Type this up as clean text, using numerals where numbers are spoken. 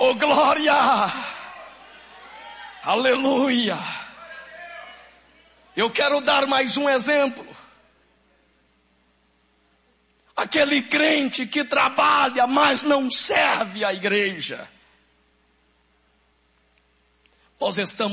Oh, glória! Aleluia! Eu quero dar mais um exemplo. Aquele crente que trabalha, mas não serve a igreja. Nós estamos